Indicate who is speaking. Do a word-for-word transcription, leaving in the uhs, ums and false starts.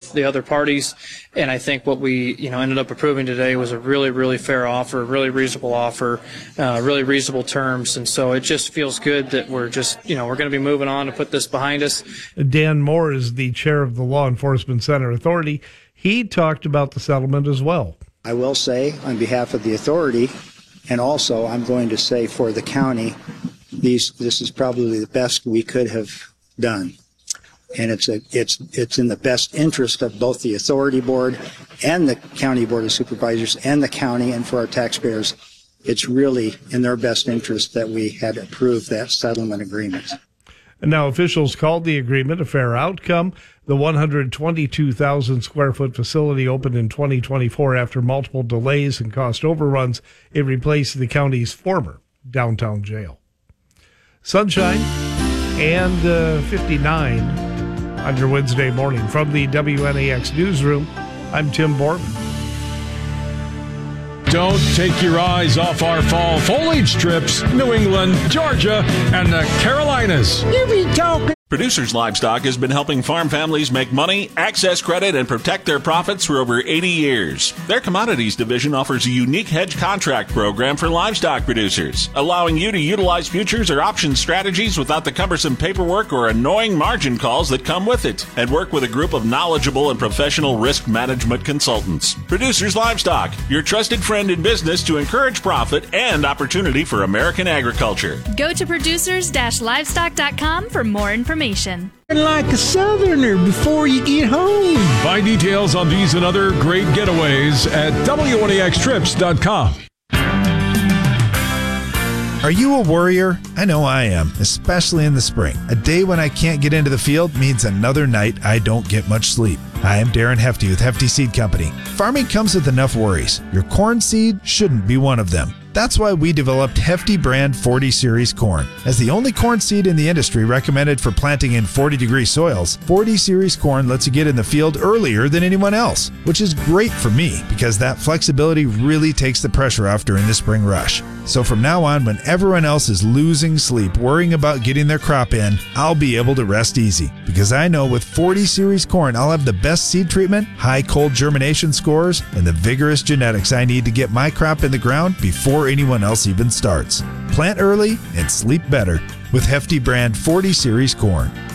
Speaker 1: with the other parties. And I think what we, you know, ended up approving today was a really, really fair offer, really reasonable offer, uh, really reasonable terms. And so it just feels good that we're just, you know, we're going to be moving on to put this behind us.
Speaker 2: Dan Moore is the chair of the Law Enforcement Center Authority. He talked about the settlement as well.
Speaker 3: I will say on behalf of the authority, and also I'm going to say for the county, these this is probably the best we could have done. And it's a it's it's in the best interest of both the authority board and the county board of supervisors and the county, and for our taxpayers, it's really in their best interest that we had approved that settlement agreement.
Speaker 2: And now officials called the agreement a fair outcome. The one hundred twenty-two thousand square foot facility opened in twenty twenty-four after multiple delays and cost overruns. It replaced the county's former downtown jail. Sunshine and uh, fifty-nine on your Wednesday morning. From the W N A X newsroom, I'm Tim Borman.
Speaker 4: Don't take your eyes off our fall foliage strips, New England, Georgia, and the Carolinas.
Speaker 5: You be talking.
Speaker 6: Producers Livestock has been helping farm families make money, access credit, and protect their profits for over eighty years. Their commodities division offers a unique hedge contract program for livestock producers, allowing you to utilize futures or option strategies without the cumbersome paperwork or annoying margin calls that come with it, and work with a group of knowledgeable and professional risk management consultants. Producers Livestock, your trusted friend in business to encourage profit and opportunity for American agriculture.
Speaker 7: Go to producers dash livestock dot com for more information.
Speaker 5: Like a southerner before you get home.
Speaker 4: Find details on these and other great getaways at W N A X trips dot com.
Speaker 8: Are you a worrier? I know I am, especially in the spring. A day when I can't get into the field means another night I don't get much sleep. Hi, I'm Darren Hefty with Hefty Seed Company. Farming comes with enough worries. Your corn seed shouldn't be one of them. That's why we developed Hefty brand forty series corn. As the only corn seed in the industry recommended for planting in forty degree soils, forty series corn lets you get in the field earlier than anyone else, which is great for me because that flexibility really takes the pressure off during the spring rush. So from now on, when everyone else is losing sleep worrying about getting their crop in, I'll be able to rest easy because I know with forty series corn, I'll have the best seed treatment, high cold germination scores, and the vigorous genetics I need to get my crop in the ground before anyone else even starts. Plant early and sleep better with Hefty brand forty series corn.